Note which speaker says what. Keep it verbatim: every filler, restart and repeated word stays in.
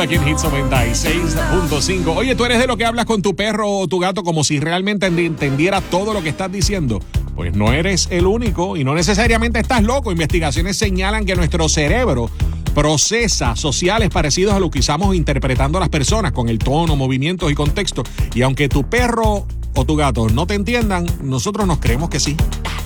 Speaker 1: Aquí en Hits noventa y seis punto cinco. Oye, ¿tú eres de lo que hablas con tu perro o tu gato como si realmente entendiera todo lo que estás diciendo? Pues no eres el único y no necesariamente estás loco. Investigaciones señalan que nuestro cerebro procesa sociales parecidos a lo que usamos interpretando a las personas con el tono, movimientos y contexto. Y aunque tu perro o tu gato no te entiendan, nosotros nos creemos que sí.